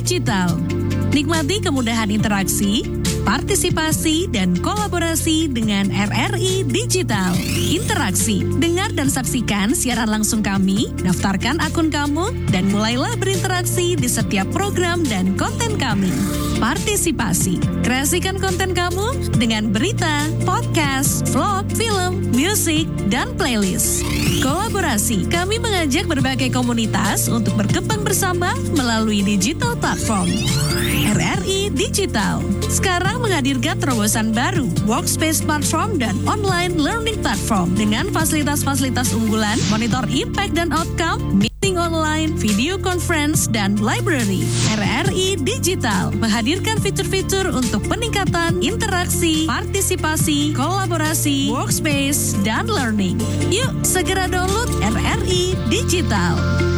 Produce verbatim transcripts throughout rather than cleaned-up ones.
Digital. Nikmati kemudahan interaksi, partisipasi, dan kolaborasi dengan R R I Digital. Interaksi, dengar dan saksikan siaran langsung kami, daftarkan akun kamu, dan mulailah berinteraksi di setiap program dan konten kami. Partisipasi, kreasikan konten kamu dengan berita, podcast, vlog, film, musik, dan playlist. Kolaborasi, kami mengajak berbagai komunitas untuk berkembang bersama melalui digital platform. R R I Digital sekarang menghadirkan terobosan baru, workspace platform dan online learning platform dengan fasilitas-fasilitas unggulan, monitor impact dan outcome, meeting online, video conference, dan library. R R I Digital menghadirkan fitur-fitur untuk peningkatan interaksi, partisipasi, kolaborasi, workspace, dan learning. Yuk segera download R R I Digital.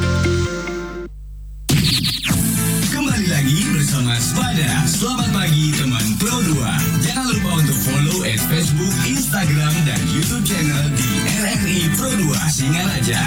Lagi bersama Spada. Selamat pagi teman Pro dua. Jangan lupa untuk follow at Facebook, Instagram, dan YouTube channel di R R I Pro dua. Singan aja.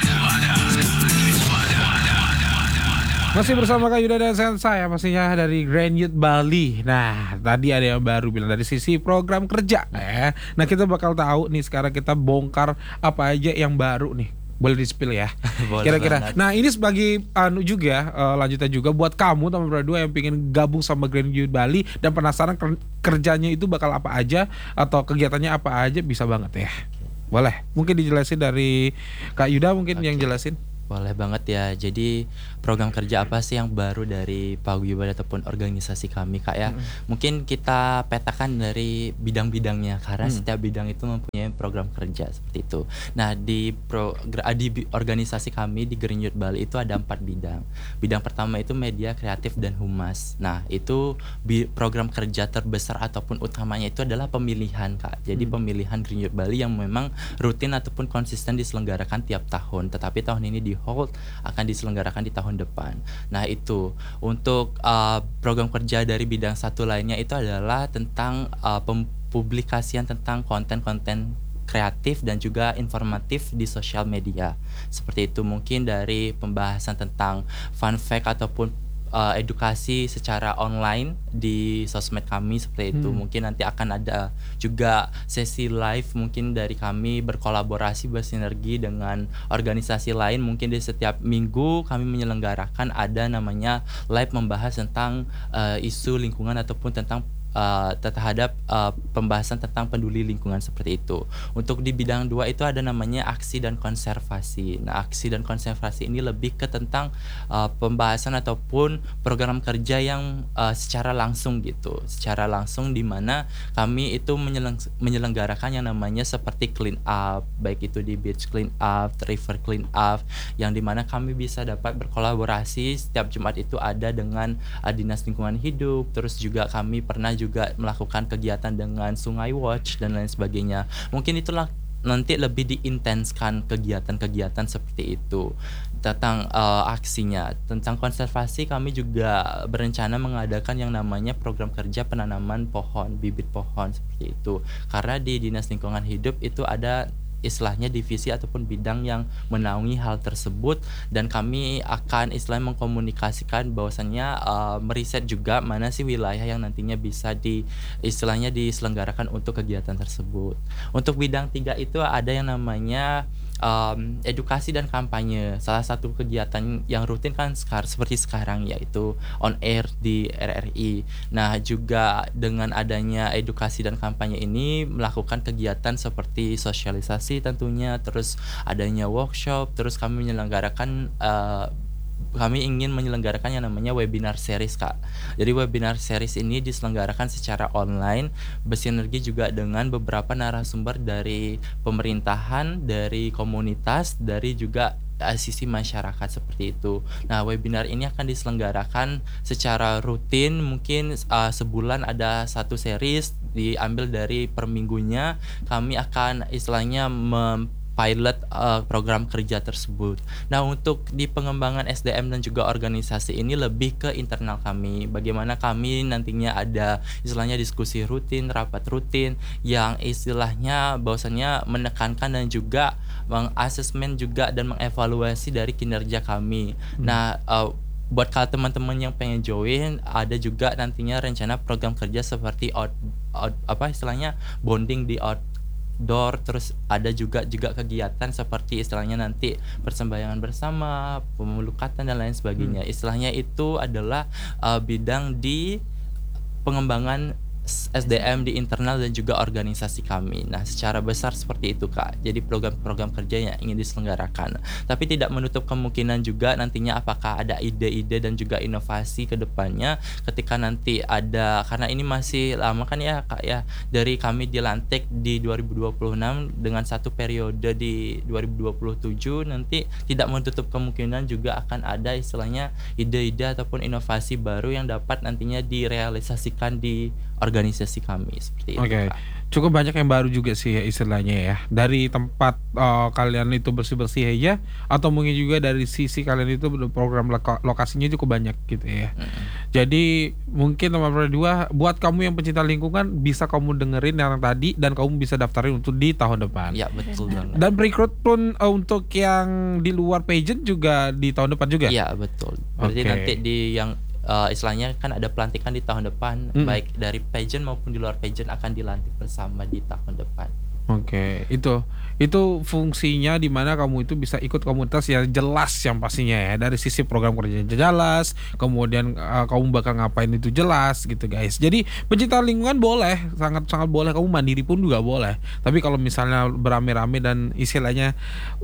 Masih bersama Kak Yuda dan saya pastinya dari Grand Youth Bali. Nah, tadi ada yang baru bilang dari sisi program kerja ya. Nah, kita bakal tahu nih sekarang kita bongkar apa aja yang baru nih. Boleh di-spill ya. Kira-kira. Nah, ini sebagai anu juga uh, lanjutan juga buat kamu teman berdua yang pengen gabung sama Grand Youth Bali dan penasaran kerjanya itu bakal apa aja atau kegiatannya apa aja, bisa banget ya. Boleh. Mungkin dijelasin dari Kak Yuda mungkin okay. yang jelasin. Boleh banget ya. Jadi program kerja apa sih yang baru dari Paguyuban ataupun organisasi kami Kak ya? Mm-hmm. Mungkin kita petakan dari bidang-bidangnya karena mm. setiap bidang itu mempunyai program kerja seperti itu. Nah di, pro, di organisasi kami di Grand Youth Bali itu ada empat bidang. Bidang pertama itu media kreatif dan humas. Nah itu bi- program kerja terbesar ataupun utamanya itu adalah pemilihan Kak. Jadi mm. pemilihan Grand Youth Bali yang memang rutin ataupun konsisten diselenggarakan tiap tahun. Tetapi tahun ini di hold akan diselenggarakan di tahun depan. Nah itu untuk uh, program kerja dari bidang satu lainnya itu adalah tentang uh, pempublikasian tentang konten-konten kreatif dan juga informatif di sosial media. Seperti itu mungkin dari pembahasan tentang fun fact ataupun Uh, edukasi secara online di sosmed kami seperti itu. Hmm. Mungkin nanti akan ada juga sesi live mungkin dari kami berkolaborasi bersinergi dengan organisasi lain. Mungkin di setiap minggu kami menyelenggarakan ada namanya live membahas tentang uh, isu lingkungan ataupun tentang Uh, terhadap uh, pembahasan tentang peduli lingkungan seperti itu. Untuk di bidang dua itu ada namanya aksi dan konservasi. Nah, aksi dan konservasi ini lebih ke tentang uh, pembahasan ataupun program kerja yang uh, secara langsung gitu. Secara langsung di mana kami itu menyeleng- menyelenggarakan yang namanya seperti clean up, baik itu di beach clean up, river clean up, yang di mana kami bisa dapat berkolaborasi setiap Jumat itu ada dengan uh, Dinas Lingkungan Hidup. Terus juga kami pernah juga juga melakukan kegiatan dengan Sungai Watch dan lain sebagainya. Mungkin itulah nanti lebih diintenskan kegiatan-kegiatan seperti itu tentang uh, aksinya. Tentang konservasi kami juga berencana mengadakan yang namanya program kerja penanaman pohon, bibit pohon seperti itu. Karena di Dinas Lingkungan Hidup itu ada istilahnya divisi ataupun bidang yang menaungi hal tersebut dan kami akan istilahnya mengkomunikasikan bahwasannya uh, meriset juga mana sih wilayah yang nantinya bisa di istilahnya diselenggarakan untuk kegiatan tersebut. Untuk bidang tiga itu ada yang namanya Um, edukasi dan kampanye. Salah satu kegiatan yang rutin kan sekar, seperti sekarang yaitu on air di R R I. Nah juga dengan adanya edukasi dan kampanye ini melakukan kegiatan seperti sosialisasi tentunya, terus adanya workshop, terus kami menyelenggarakan uh, kami ingin menyelenggarakan yang namanya webinar series Kak. Jadi webinar series ini diselenggarakan secara online bersinergi juga dengan beberapa narasumber dari pemerintahan, dari komunitas, dari juga sisi masyarakat seperti itu. Nah, webinar ini akan diselenggarakan secara rutin, mungkin uh, sebulan ada satu series diambil dari per minggunya. Kami akan istilahnya mem pilot uh, program kerja tersebut. Nah, untuk di pengembangan S D M dan juga organisasi ini lebih ke internal kami. Bagaimana kami nantinya ada istilahnya diskusi rutin, rapat rutin yang istilahnya bahwasannya menekankan dan juga mengasesmen juga dan mengevaluasi dari kinerja kami. Hmm. Nah, uh, buat kalau teman-teman yang pengen join, ada juga nantinya rencana program kerja seperti out, out apa istilahnya bonding di outdoor, terus ada juga juga kegiatan seperti istilahnya nanti persembahyangan bersama, pemelukatan dan lain sebagainya. Hmm. Istilahnya itu adalah uh, bidang di pengembangan S D M di internal dan juga organisasi kami. Nah, secara besar seperti itu, Kak. Jadi program-program kerja yang ingin diselenggarakan. Tapi tidak menutup kemungkinan juga nantinya apakah ada ide-ide dan juga inovasi ke depannya ketika nanti ada, karena ini masih lama kan ya, Kak ya. Dari kami dilantik di dua ribu dua puluh enam dengan satu periode di dua ribu dua puluh tujuh, nanti tidak menutup kemungkinan juga akan ada istilahnya ide-ide ataupun inovasi baru yang dapat nantinya direalisasikan di organisasi kami seperti itu. Oke, okay. Cukup banyak yang baru juga sih ya istilahnya ya. Dari tempat uh, kalian itu bersih-bersih aja, atau mungkin juga dari sisi kalian itu program loka- lokasinya cukup banyak gitu ya. Mm-hmm. Jadi mungkin teman-teman dua, buat kamu yang pencinta lingkungan bisa kamu dengerin yang tadi dan kamu bisa daftarin untuk di tahun depan. Ya betul banget. Dan rekrut pun uh, untuk yang di luar pageant juga di tahun depan juga. Iya betul. Berarti okay. nanti di yang Uh, istilahnya kan ada pelantikan di tahun depan, hmm. baik dari pageant maupun di luar pageant akan dilantik bersama di tahun depan. Oke, okay. itu itu fungsinya di mana kamu itu bisa ikut komunitas yang jelas yang pastinya ya, dari sisi program kerjanya jelas, kemudian uh, kamu bakal ngapain itu jelas gitu guys. Jadi pencinta lingkungan boleh, sangat sangat boleh, kamu mandiri pun juga boleh. Tapi kalau misalnya beramai-ramai dan istilahnya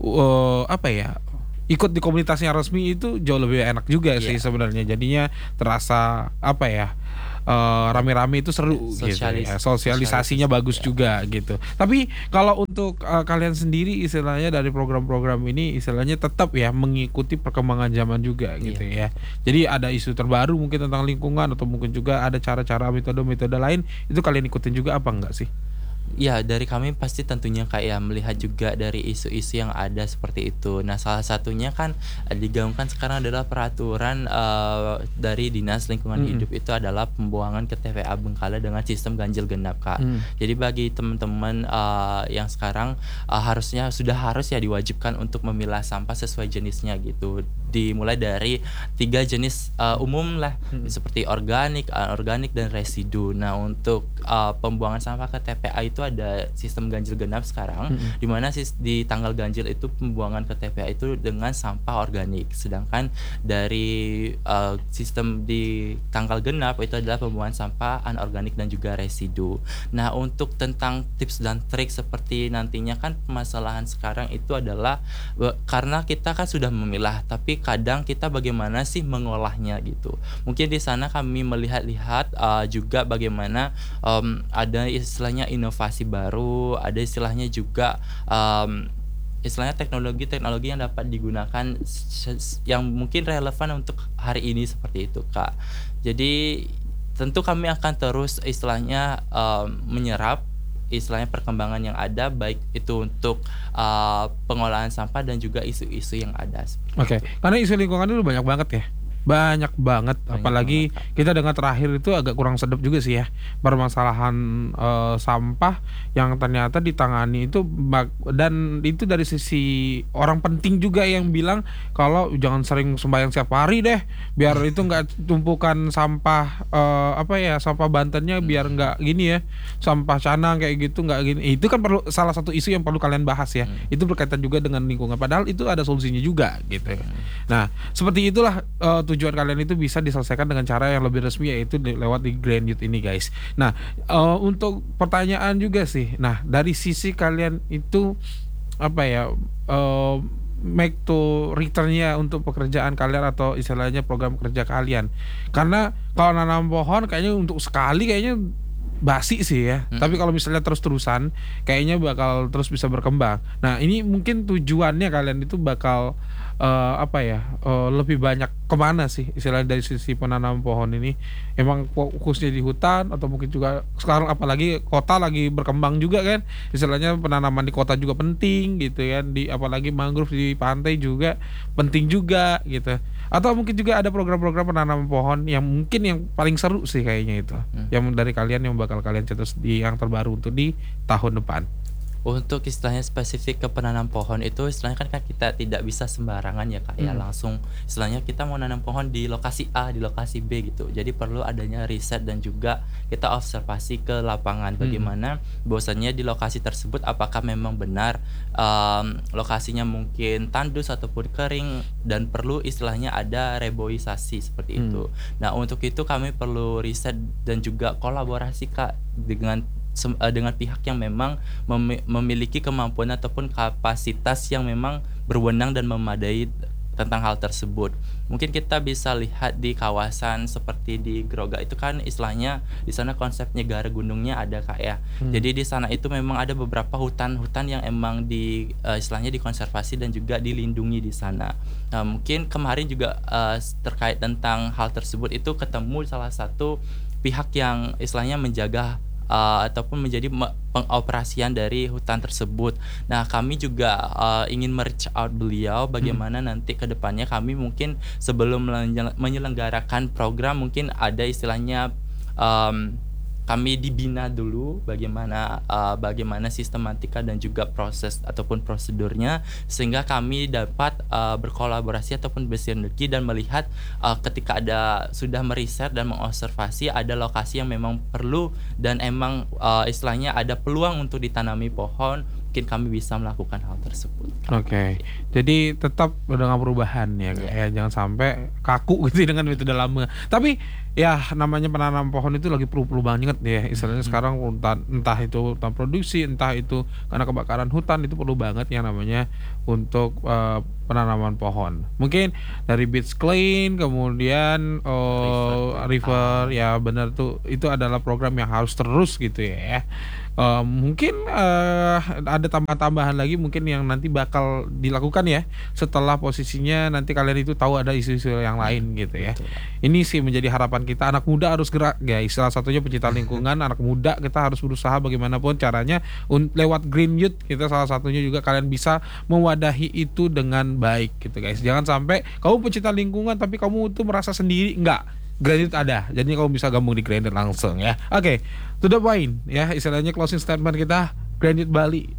uh, apa ya? ikut di komunitasnya resmi itu jauh lebih enak juga yeah. sih sebenarnya, jadinya terasa apa ya uh, rame-rame itu seru Sosialis- gitu ya. Sosialisasinya bagus yeah. juga gitu. Tapi kalau untuk uh, kalian sendiri istilahnya dari program-program ini istilahnya tetap ya mengikuti perkembangan zaman juga gitu yeah. ya. Jadi ada isu terbaru mungkin tentang lingkungan atau mungkin juga ada cara-cara metode-metode lain, itu kalian ikutin juga apa enggak sih? Ya, dari kami pasti tentunya kayak melihat juga dari isu-isu yang ada seperti itu. Nah, salah satunya kan digaungkan sekarang adalah peraturan uh, dari Dinas Lingkungan mm-hmm. Hidup itu adalah pembuangan ke T P A Bengkala dengan sistem ganjil genap, Kak. Mm. Jadi bagi teman-teman uh, yang sekarang uh, harusnya sudah harus ya diwajibkan untuk memilah sampah sesuai jenisnya gitu. Dimulai dari tiga jenis uh, umum lah, mm-hmm. seperti organik, anorganik dan residu. Nah, untuk uh, pembuangan sampah ke T P A itu ada sistem ganjil genap sekarang, mm-hmm. di mana di tanggal ganjil itu pembuangan ke T P A itu dengan sampah organik, sedangkan dari uh, sistem di tanggal genap itu adalah pembuangan sampah anorganik dan juga residu. Nah, untuk tentang tips dan trik seperti nantinya kan permasalahan sekarang itu adalah karena kita kan sudah memilah, tapi kadang kita bagaimana sih mengolahnya gitu. Mungkin di sana kami melihat-lihat uh, juga bagaimana um, ada istilahnya inovasi baru, ada istilahnya juga um, istilahnya teknologi-teknologi yang dapat digunakan yang mungkin relevan untuk hari ini seperti itu, Kak. Jadi tentu kami akan terus istilahnya um, menyerap istilahnya perkembangan yang ada, baik itu untuk uh, pengolahan sampah dan juga isu-isu yang ada. Oke, okay. Karena isu lingkungan itu banyak banget ya. Banyak banget, banyak apalagi banget. Kita dengar terakhir itu agak kurang sedap juga sih ya, permasalahan uh, sampah yang ternyata ditangani itu, dan itu dari sisi orang penting juga yang bilang kalau jangan sering sembahyang setiap hari deh, biar itu nggak tumpukan sampah uh, apa ya sampah Bantennya biar nggak gini ya, sampah Canang kayak gitu nggak gini. Itu kan perlu salah satu isu yang perlu kalian bahas ya. Hmm. Itu berkaitan juga dengan lingkungan, padahal itu ada solusinya juga gitu. Hmm. Nah, seperti itulah uh, tujuan kalian itu bisa diselesaikan dengan cara yang lebih resmi, yaitu lewat di Grand Youth ini guys. Nah, uh, untuk pertanyaan juga sih, nah dari sisi kalian itu apa ya uh, make to return-nya untuk pekerjaan kalian atau istilahnya program kerja kalian, karena kalau nanam pohon kayaknya untuk sekali kayaknya basi sih ya. Hmm. Tapi kalau misalnya terus-terusan kayaknya bakal terus bisa berkembang. Nah, ini mungkin tujuannya kalian itu bakal uh, apa ya uh, lebih banyak kemana sih istilahnya dari sisi penanam pohon ini? Emang fokusnya di hutan atau mungkin juga sekarang apalagi kota lagi berkembang juga kan, istilahnya penanaman di kota juga penting gitu kan, di apalagi mangrove di pantai juga penting juga gitu. Atau mungkin juga ada program-program penanaman pohon yang mungkin yang paling seru sih kayaknya itu, hmm. yang dari kalian yang bakal kalian cetus di yang terbaru untuk di tahun depan. Untuk istilahnya spesifik ke penanam pohon itu istilahnya kan, kan kita tidak bisa sembarangan ya Kak ya, Hmm. langsung istilahnya kita mau nanam pohon di lokasi A, di lokasi B gitu. Jadi perlu adanya riset dan juga kita observasi ke lapangan bagaimana bahwasannya di lokasi tersebut apakah memang benar em, lokasinya mungkin tandus ataupun kering dan perlu istilahnya ada reboisasi seperti Hmm. itu. Nah, untuk itu kami perlu riset dan juga kolaborasi Kak dengan sem- eh, dengan pihak yang memang memi- memiliki kemampuan ataupun kapasitas yang memang berwenang dan memadai tentang hal tersebut. Mungkin kita bisa lihat di kawasan seperti di Groga itu kan istilahnya di sana konsep nyegara gunungnya ada Kak ya. Jadi di sana itu memang ada beberapa hutan-hutan yang emang di eh, istilahnya dikonservasi dan juga dilindungi di sana. Nah, mungkin kemarin juga eh, terkait tentang hal tersebut itu ketemu salah satu pihak yang istilahnya menjaga uh, ataupun menjadi me- pengoperasian dari hutan tersebut. Nah, kami juga uh, ingin mereach out beliau bagaimana nanti ke depannya kami mungkin sebelum menyel- menyelenggarakan program mungkin ada istilahnya um, kami dibina dulu bagaimana uh, bagaimana sistematika dan juga proses ataupun prosedurnya sehingga kami dapat uh, berkolaborasi ataupun bersinergi dan melihat uh, ketika ada sudah meriset dan mengobservasi ada lokasi yang memang perlu dan emang uh, istilahnya ada peluang untuk ditanami pohon, mungkin kami bisa melakukan hal tersebut. Oke, jadi tetap dengan perubahan ya, Kak, ya jangan sampai kaku gitu dengan metode lama. Tapi ya namanya penanam pohon itu lagi perlu-perlu banget ya, istilahnya sekarang hutan, entah itu hutan produksi, entah itu karena kebakaran hutan itu perlu banget yang namanya untuk uh, penanaman pohon. Mungkin dari beach clean, kemudian uh, river, ya benar tuh itu adalah program yang harus terus gitu ya. Uh, mungkin uh, ada tambah-tambahan lagi mungkin yang nanti bakal dilakukan ya setelah posisinya nanti kalian itu tahu ada isu-isu yang lain gitu ya. Betul. Ini sih menjadi harapan kita, anak muda harus gerak guys. Salah satunya pencinta lingkungan, anak muda kita harus berusaha bagaimanapun caranya un- lewat Green Youth kita salah satunya juga kalian bisa mewadahi itu dengan baik gitu guys. Jangan sampai kamu pencinta lingkungan tapi kamu tuh merasa sendiri, enggak. Green Youth ada, jadi kamu bisa gabung di Green Youth langsung ya. Oke, to the point ya, istilahnya closing statement kita, Green Youth Bali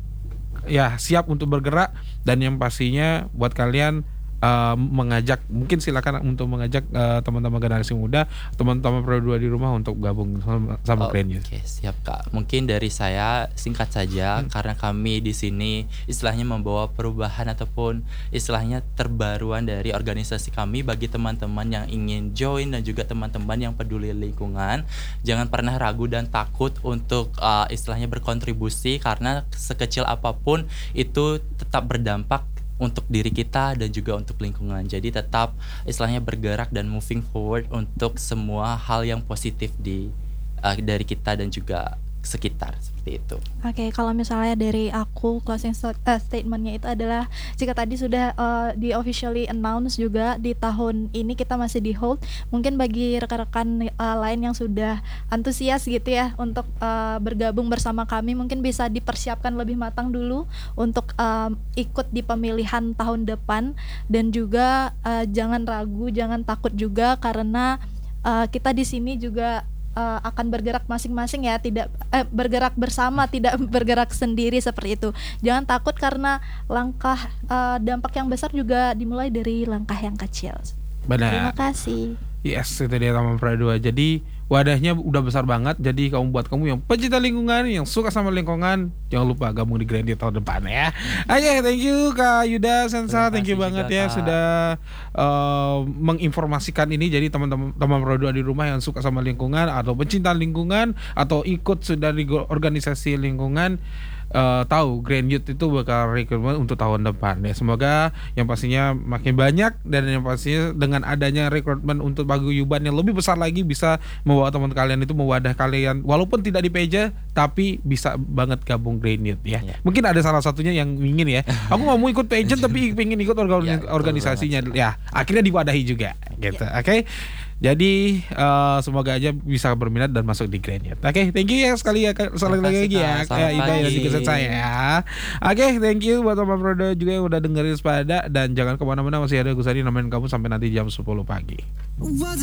ya siap untuk bergerak dan yang pastinya buat kalian uh, mengajak, mungkin silakan untuk mengajak uh, teman-teman generasi muda, teman-teman Pro dua di rumah untuk gabung sama, sama Green Youth. Oke, siap Kak. Mungkin dari saya singkat saja karena kami di sini istilahnya membawa perubahan ataupun istilahnya terbaruan dari organisasi kami bagi teman-teman yang ingin join dan juga teman-teman yang peduli lingkungan. Jangan pernah ragu dan takut untuk uh, istilahnya berkontribusi karena sekecil apapun itu tetap berdampak untuk diri kita dan juga untuk lingkungan. Jadi tetap istilahnya bergerak dan moving forward untuk semua hal yang positif di uh, dari kita dan juga sekitar seperti itu. Oke, kalau misalnya dari aku closing st- uh, statementnya itu adalah jika tadi sudah uh, di officially announce juga di tahun ini kita masih di hold, mungkin bagi rekan-rekan uh, lain yang sudah antusias gitu ya untuk uh, bergabung bersama kami mungkin bisa dipersiapkan lebih matang dulu untuk um, ikut di pemilihan tahun depan dan juga uh, jangan ragu, jangan takut juga karena uh, kita di sini juga Uh, akan bergerak masing-masing ya, tidak eh, bergerak bersama, tidak bergerak sendiri seperti itu. Jangan takut karena langkah uh, dampak yang besar juga dimulai dari langkah yang kecil. Terima Benar. kasih. Yes, itu dia Taman Pro dua. Jadi wadahnya udah besar banget. Jadi kamu buat kamu yang pencinta lingkungan, yang suka sama lingkungan, jangan lupa gabung di Green Youth tahun depan ya. Oke, thank you Kak Yuda Sensa, Terima thank you kasih banget juga, ya Kak. sudah uh, menginformasikan ini. Jadi teman-teman teman Pro dua di rumah yang suka sama lingkungan atau pencinta lingkungan atau ikut sudah di go- organisasi lingkungan, uh, tahu Green Youth itu bakal rekrutmen untuk tahun depan ya. Semoga yang pastinya makin banyak dan yang pastinya dengan adanya rekrutmen untuk paguyuban yang lebih besar lagi bisa membawa teman kalian itu, mewadah kalian walaupun tidak di Peja tapi bisa banget gabung Green Youth ya. Ya. Mungkin ada salah satunya yang ingin ya. Aku nggak mau ikut Peja tapi pengen ikut organ- Ya, betul organisasinya ya. Akhirnya diwadahi juga gitu. Oke. Jadi uh, semoga aja bisa berminat dan masuk di Green Youth. Oke, thank you ya sekali ya Kak. Sekali Terima lagi kasih, ya Kak. kayak Selamat Ida dan pagi. juga saya. Oke, thank you buat teman Prodo juga yang udah dengerin Sepada dan jangan kemana-mana, masih ada Gusari nemenin kamu sampai nanti jam sepuluh pagi.